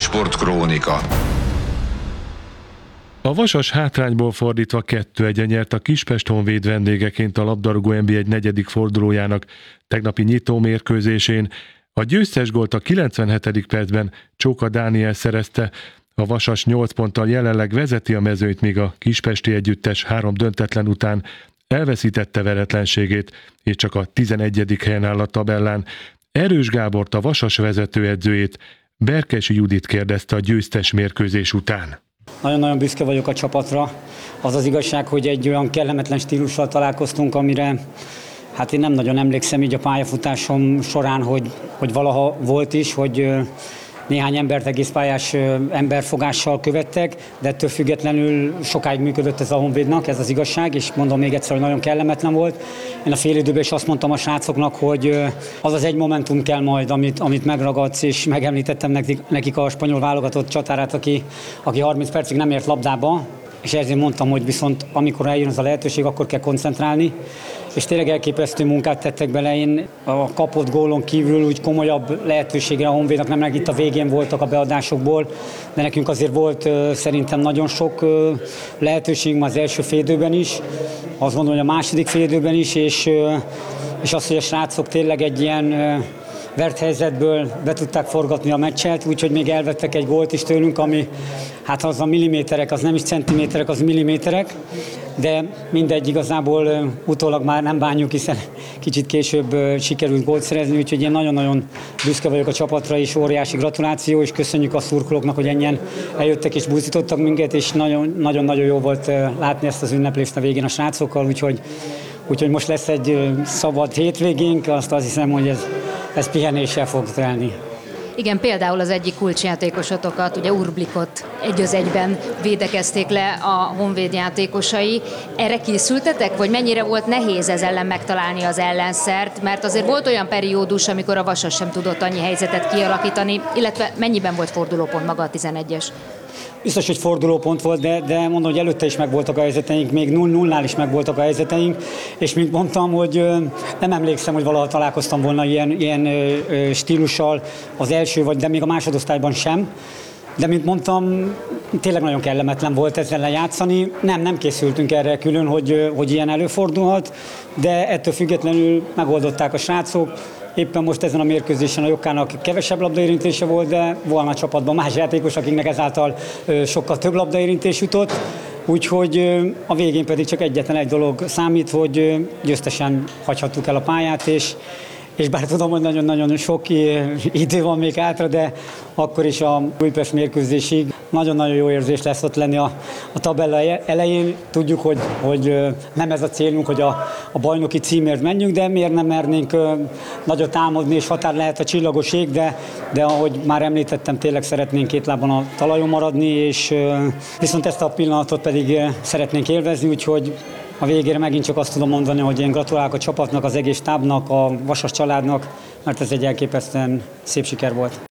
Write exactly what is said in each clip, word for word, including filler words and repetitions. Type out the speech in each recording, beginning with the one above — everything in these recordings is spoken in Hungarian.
Sportkrónika. A Vasas hátrányból fordítva kettő egyen nyert a Kispest Honvéd vendégeként a labdarúgó en bé egy negyedik fordulójának tegnapi nyitó mérkőzésén. A győztes gólt a kilencvenhetedik percben Csóka Dániel szerezte. A Vasas nyolc ponttal jelenleg vezeti a mezőnyt, míg a kispesti együttes három döntetlen után elveszítette veretlenségét, és csak a tizenegyedik helyen áll a tabellán. Erős Gábort, a Vasas vezetőedzőjét, Berkesi Judit kérdezte a győztes mérkőzés után. Nagyon-nagyon büszke vagyok a csapatra. Az az igazság, hogy egy olyan kellemetlen stílussal találkoztunk, amire hát én nem nagyon emlékszem így a pályafutásom során, hogy, hogy valaha volt is, hogy néhány embert egész pályás emberfogással követtek, de ettől függetlenül sokáig működött ez a Honvédnak, ez az igazság, és mondom még egyszer, hogy nagyon kellemetlen volt. Én a félidőben is azt mondtam a srácoknak, hogy az az egy momentum kell majd, amit, amit megragadsz, és megemlítettem nekik, nekik a spanyol válogatott csatárát, aki, aki harminc percig nem ért labdába, és ezért mondtam, hogy viszont amikor eljön az a lehetőség, akkor kell koncentrálni, és tényleg elképesztő munkát tettek bele. Én a kapott gólon kívül úgy komolyabb lehetőségre a Honvédnak nem, meg itt a végén voltak a beadásokból, de nekünk azért volt uh, szerintem nagyon sok uh, lehetőségünk az első félidőben is, azt gondolom, hogy a második félidőben is, és, uh, és az, hogy a srácok tényleg egy ilyen uh, vert helyzetből be tudták forgatni a meccset, úgyhogy még elvettek egy gólt is tőlünk, ami hát az a milliméterek, az nem is centiméterek, az milliméterek, de mindegy, igazából utólag már nem bánjuk, hiszen kicsit később sikerült gólt szerezni, úgyhogy én nagyon-nagyon büszke vagyok a csapatra, és óriási gratuláció, és köszönjük a szurkolóknak, hogy ennyien eljöttek és buzdítottak minket, és nagyon-nagyon jó volt látni ezt az ünneplést a végén a srácokkal, úgyhogy Úgyhogy most lesz egy szabad hétvégénk, azt azt hiszem, hogy ez, ez pihenéssel fog telni. Igen, például az egyik kulcsjátékosotokat, ugye Urblikot egy az egyben védekezték le a Honvéd játékosai. Erre készültetek, vagy mennyire volt nehéz ez ellen megtalálni az ellenszert? Mert azért volt olyan periódus, amikor a Vasas sem tudott annyi helyzetet kialakítani, illetve mennyiben volt fordulópont maga a tizenegyes? Biztos, hogy fordulópont volt, de, de mondom, hogy előtte is megvoltak a helyzeteink, még nulla nullnál is megvoltak a helyzeteink, és mint mondtam, hogy nem emlékszem, hogy valaha találkoztam volna ilyen, ilyen stílussal az első, vagy de még a másodosztályban sem. De mint mondtam, tényleg nagyon kellemetlen volt ezzel lejátszani. Nem, nem készültünk erre külön, hogy, hogy ilyen előfordulhat, de ettől függetlenül megoldották a srácok. Éppen most ezen a mérkőzésen a Jokkának kevesebb labdaérintése volt, de volna a csapatban más játékos, akiknek ezáltal sokkal több labdaérintés jutott. Úgyhogy a végén pedig csak egyetlen egy dolog számít, hogy győztesen hagyhattuk el a pályát, és És bár tudom, hogy nagyon-nagyon sok idő van még hátra, de akkor is a Újpest mérkőzésig nagyon-nagyon jó érzés lesz ott lenni a, a tabella elején. Tudjuk, hogy, hogy nem ez a célunk, hogy a, a bajnoki címért menjünk, de miért nem mernénk nagyot álmodni, és határ lehet a csillagos ég, de, de ahogy már említettem, tényleg szeretnénk két lábon a talajon maradni, és viszont ezt a pillanatot pedig szeretnénk élvezni, úgyhogy a végére megint csak azt tudom mondani, hogy én gratulálok a csapatnak, az egész stábnak, a Vasas családnak, mert ez egy elképesztően szép siker volt.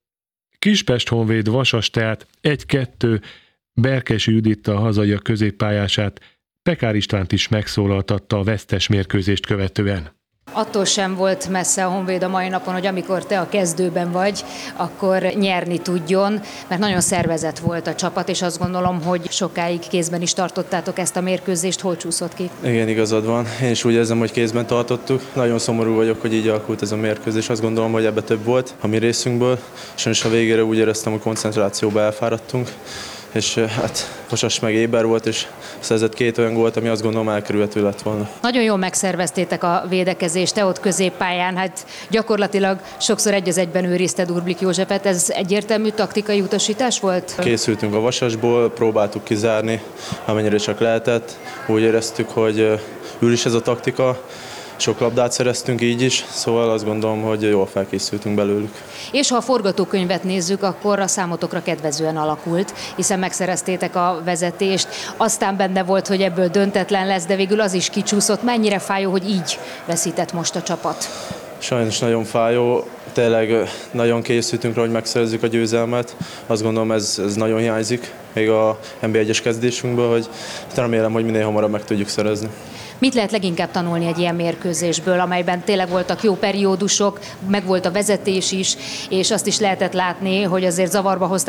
Kispest Honvéd Vasas tehát egy kettő, Berkesi Judit a hazaiak középpályását, Pekár Istvánt is megszólaltatta a vesztes mérkőzést követően. Attól sem volt messze a Honvéd a mai napon, hogy amikor te a kezdőben vagy, akkor nyerni tudjon, mert nagyon szervezett volt a csapat, és azt gondolom, hogy sokáig kézben is tartottátok ezt a mérkőzést. Hol csúszott ki? Igen, igazad van. Én is úgy érzem, hogy kézben tartottuk. Nagyon szomorú vagyok, hogy így alakult ez a mérkőzés. Azt gondolom, hogy ebbe több volt a mi részünkből. Sajnos a végére úgy éreztem, hogy koncentrációba elfáradtunk. És hát Vasas meg éber volt, és szerzett két olyan gólt, ami azt gondolom elkerülhető lett volna. Nagyon jól megszerveztétek a védekezést, te ott középpályán, hát gyakorlatilag sokszor egy az egyben őrizted Urblik Józsefet, ez egyértelmű taktikai utasítás volt? Készültünk a Vasasból, próbáltuk kizárni, amennyire csak lehetett. Úgy éreztük, hogy ül is ez a taktika. Sok labdát szereztünk így is, szóval azt gondolom, hogy jól felkészültünk belőlük. És ha a forgatókönyvet nézzük, akkor a számotokra kedvezően alakult, hiszen megszereztétek a vezetést, aztán benne volt, hogy ebből döntetlen lesz, de végül az is kicsúszott. Mennyire fájó, hogy így veszített most a csapat? Sajnos nagyon fájó, tényleg nagyon készültünk rá, hogy megszerezzük a győzelmet. Azt gondolom, ez, ez nagyon hiányzik még a en bé egyes kezdésünkből, hogy remélem, hogy minél hamarabb meg tudjuk szerezni. Mit lehet leginkább tanulni egy ilyen mérkőzésből, amelyben tényleg voltak jó periódusok, meg volt a vezetés is, és azt is lehetett látni, hogy azért zavarba hozták